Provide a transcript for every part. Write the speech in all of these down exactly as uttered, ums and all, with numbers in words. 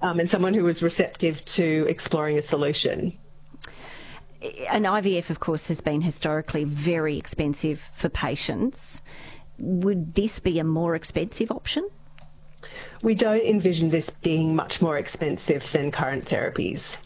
um, and someone who was receptive to exploring a solution. And I V F, of course, has been historically very expensive for patients. Would this be a more expensive option? We don't envision this being much more expensive than current therapies.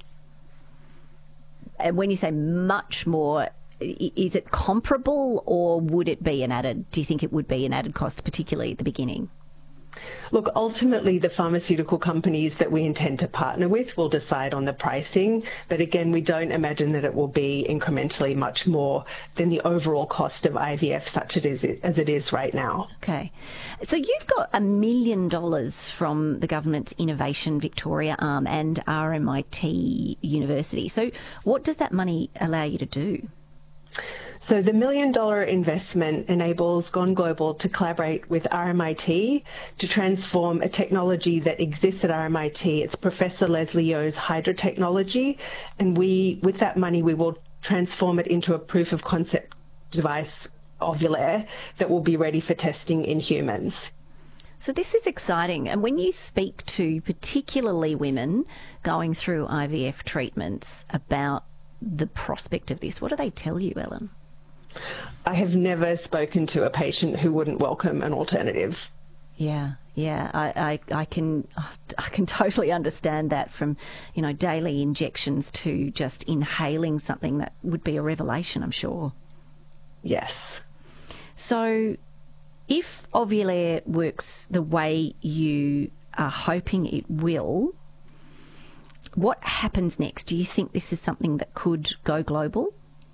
And when you say much more, is it comparable, or would it be an added, do you think it would be an added cost, particularly at the beginning? Look, ultimately, the pharmaceutical companies that we intend to partner with will decide on the pricing. But again, we don't imagine that it will be incrementally much more than the overall cost of I V F, such it is, as it is right now. Okay. So you've got a million dollars from the government's Innovation Victoria arm and R M I T University. So what does that money allow you to do? So the million dollar investment enables Gone Global to collaborate with R M I T to transform a technology that exists at R M I T. It's Professor Leslie Yeo's Hydra technology, and we, with that money, we will transform it into a proof of concept device, Ovulair, that will be ready for testing in humans. So this is exciting. And when you speak to particularly women going through I V F treatments about the prospect of this, what do they tell you, Ellen? I have never spoken to a patient who wouldn't welcome an alternative. Yeah, yeah, I, I, I can, I can totally understand that, from, you know, daily injections to just inhaling something that would be a revelation, I'm sure. Yes. So, if Ovulair works the way you are hoping it will, what happens next? Do you think this is something that could go global?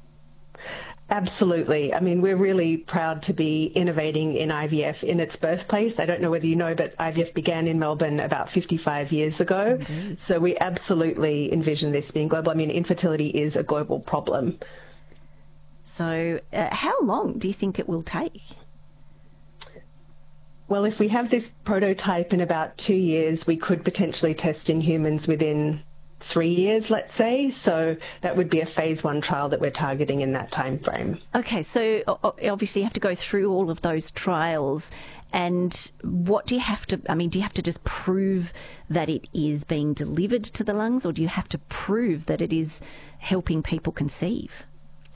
Absolutely. I mean, we're really proud to be innovating in I V F in its birthplace. I don't know whether you know, but I V F began in Melbourne about fifty-five years ago. Indeed. So we absolutely envision this being global. I mean, infertility is a global problem. So uh, how long do you think it will take? Well, if we have this prototype in about two years, we could potentially test in humans within three years, let's say. So that would be a phase one trial that we're targeting in that time frame. Okay, so obviously you have to go through all of those trials. And what do you have to, I mean, do you have to just prove that it is being delivered to the lungs, or do you have to prove that it is helping people conceive?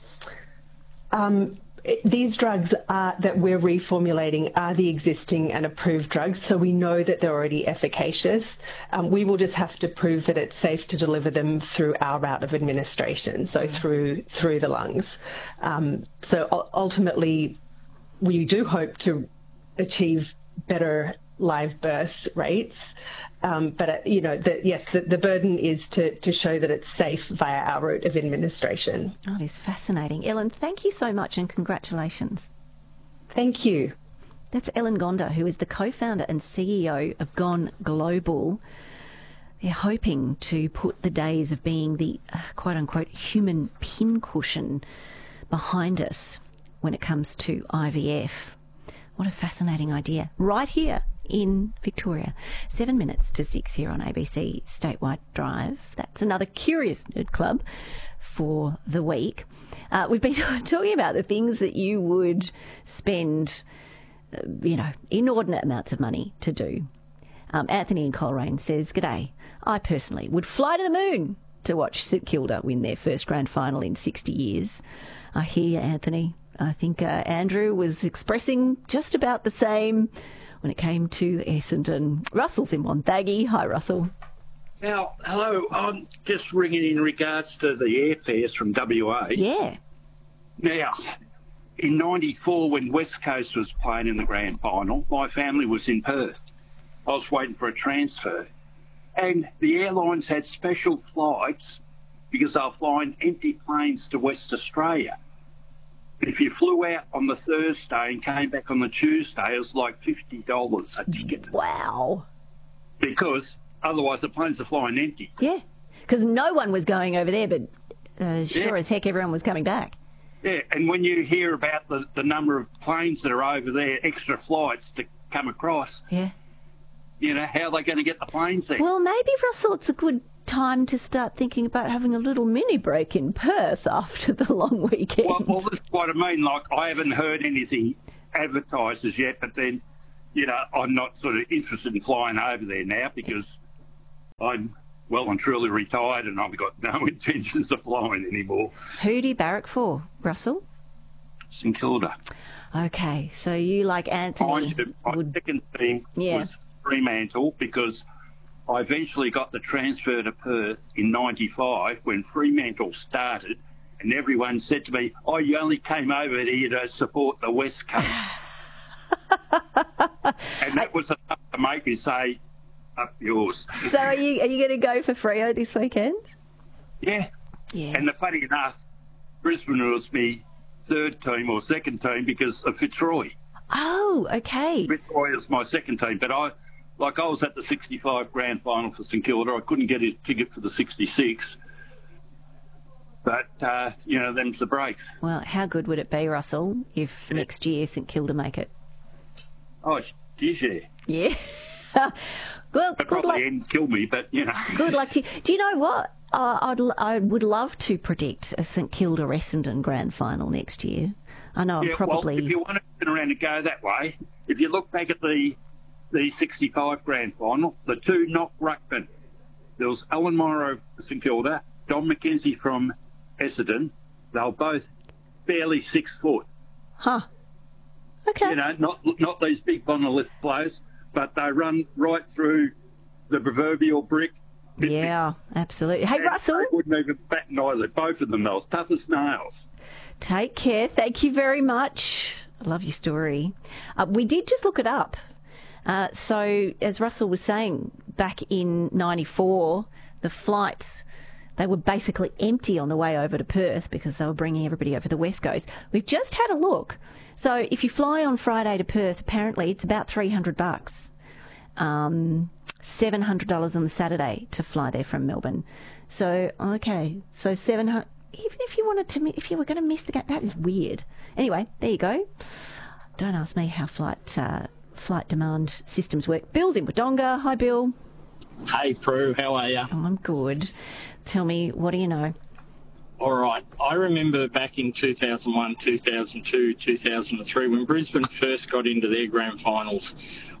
Um, These drugs are, that we're reformulating are the existing and approved drugs, so we know that they're already efficacious. Um, we will just have to prove that it's safe to deliver them through our route of administration, so through through the lungs. Um, so u- ultimately, we do hope to achieve better live birth rates. Um, but, uh, you know, the, yes, the, the burden is to, to show that it's safe via our route of administration. Oh, it is fascinating. Ellen, thank you so much and congratulations. Thank you. That's Ellen Gonda, who is the co-founder and C E O of Gone Global. They're hoping to put the days of being the uh, quote-unquote human pincushion behind us when it comes to I V F. What a fascinating idea. Right here in Victoria. Seven minutes to six here on A B C Statewide Drive. That's another Curious Nerd Club for the week. Uh, we've been talking about the things that you would spend, uh, you know, inordinate amounts of money to do. Um, Anthony in Coleraine says, "G'day. I personally would fly to the moon to watch St Kilda win their first grand final in sixty years. I hear you, Anthony. I think uh, Andrew was expressing just about the same when it came to Essendon. Russell's in Wonthaggi. Hi, Russell. Now, hello. I'm just ringing in regards to the airfares from W A. Yeah. Now, in ninety-four, when West Coast was playing in the grand final, my family was in Perth. I was waiting for a transfer. And the airlines had special flights because they were flying empty planes to West Australia. If you flew out on the Thursday and came back on the Tuesday, it was like fifty dollars a ticket. Wow. Because otherwise the planes are flying empty. Yeah, because no one was going over there, but uh, sure Yeah. as heck everyone was coming back. Yeah, and when you hear about the, the number of planes that are over there, extra flights to come across, Yeah. you know, how are they going to get the planes there? Well, maybe, Russell, it's a good time to start thinking about having a little mini break in Perth after the long weekend. Well, well, this is what I mean. Like, I haven't heard anything advertised as yet, but then, you know, I'm not sort of interested in flying over there now because I'm well and truly retired and I've got no intentions of flying anymore. Who do you barrack for, Russell? St Kilda. Okay, so you, like Anthony, My would... second team yeah. was Fremantle because I eventually got the transfer to Perth in ninety-five when Fremantle started, and everyone said to me, oh, you only came over here to support the West Coast. And that was enough to make me say, up yours. So are you are you going to go for Freo this weekend? Yeah. Yeah. And the funny enough, Brisbane was me third team or second team because of Fitzroy. Oh, okay. Fitzroy is my second team, but I, like I was at the sixty-five grand final for St Kilda. I couldn't get a ticket for the sixty-six. But, uh, you know, them's the breaks. Well, how good would it be, Russell, if yeah. next year St Kilda make it? Oh, geez, yeah. Yeah. Well, It'd good probably luck. end, kill me, but, you know. Good luck to you. Do you know what? Uh, I'd, I would love to predict a St Kilda Essendon grand final next year. I know yeah, I'm probably... Well, if you want to turn around and go that way, if you look back at the the sixty-five grand final, the two knocked ruckman. There was Alan Morrow for St Kilda, Don McKenzie from Essendon. They were both barely six foot. Huh. Okay. You know, not not these big monolith players, but they run right through the proverbial brick. Yeah, absolutely. Hey, and Russell. They wouldn't even bat an eyelid. Both of them, they were tough as nails. Take care. Thank you very much. I love your story. Uh, we did just look it up. Uh, so, as Russell was saying, back in ninety-four, the flights, they were basically empty on the way over to Perth because they were bringing everybody over the West Coast. We've just had a look. So, if you fly on Friday to Perth, apparently it's about three hundred bucks. Um, seven hundred dollars on the Saturday to fly there from Melbourne. So, okay, so seven hundred dollars. Even if you wanted to, if you were going to miss the game, that is weird. Anyway, there you go. Don't ask me how flight uh, flight demand systems work. Bill's in Wodonga. Hi, Bill. Hey, Prue. How are you? Oh, I'm good. Tell me, what do you know? All right. I remember back in two thousand one, two thousand two, two thousand three, when Brisbane first got into their grand finals,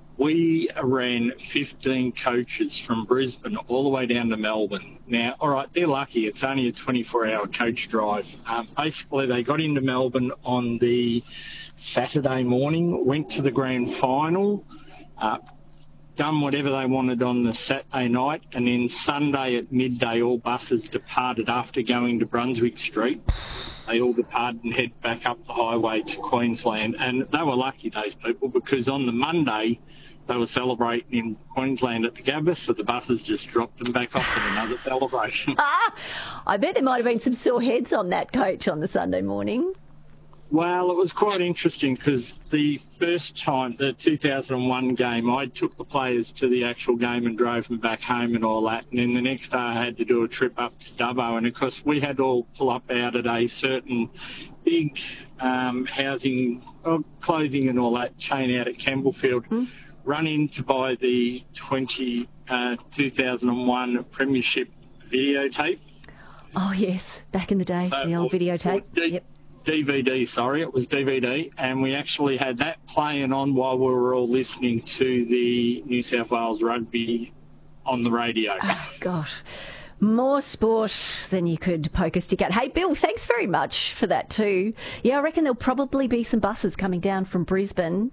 we ran fifteen coaches from Brisbane all the way down to Melbourne. Now, all right, they're lucky. It's only a twenty-four hour coach drive. Um, basically, they got into Melbourne on the Saturday morning, went to the grand final, uh, done whatever they wanted on the Saturday night, and then Sunday at midday, all buses departed after going to Brunswick Street. They all departed and head back up the highway to Queensland. And they were lucky, those people, because on the Monday, they were celebrating in Queensland at the Gabba, so the buses just dropped them back off in another celebration. Ah, I bet there might have been some sore heads on that coach on the Sunday morning. Well, it was quite interesting because the first time, the two thousand one game, I took the players to the actual game and drove them back home and all that. And then the next day I had to do a trip up to Dubbo. And, of course, we had to all pull up out at a certain big um, housing, uh, clothing and all that chain out at Campbellfield, mm. run in to buy the twenty, uh, two thousand one Premiership videotape. Oh, yes, back in the day, so, the old videotape. D- yep. D V D, sorry, it was D V D, and we actually had that playing on while we were all listening to the New South Wales rugby on the radio. Oh, gosh. More sport than you could poke a stick at. Hey, Bill, thanks very much for that too. Yeah, I reckon there'll probably be some buses coming down from Brisbane.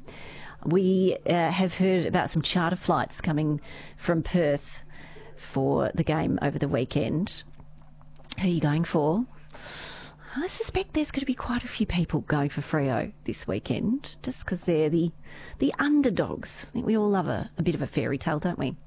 We uh, have heard about some charter flights coming from Perth for the game over the weekend. Who are you going for? I suspect there's going to be quite a few people going for Freo this weekend, just because they're the the underdogs. I think we all love a, a bit of a fairy tale, don't we?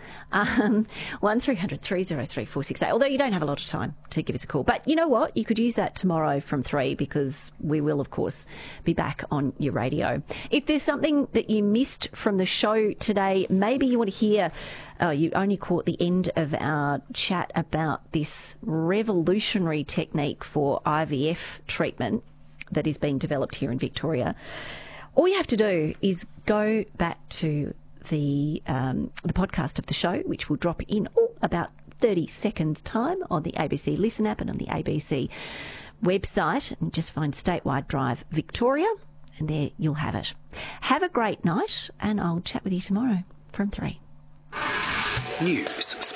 Um, one three hundred three oh three four six eight, although you don't have a lot of time to give us a call. But you know what? You could use that tomorrow from three, because we will, of course, be back on your radio. If there's something that you missed from the show today, maybe you want to hear, oh, you only caught the end of our chat about this revolutionary technique for I V F treatment that is being developed here in Victoria, all you have to do is go back to the um, the podcast of the show, which will drop in oh, about thirty seconds time on the A B C Listen app and on the A B C website, and just find Statewide Drive Victoria, and there you'll have it. Have a great night, and I'll chat with you tomorrow from three. News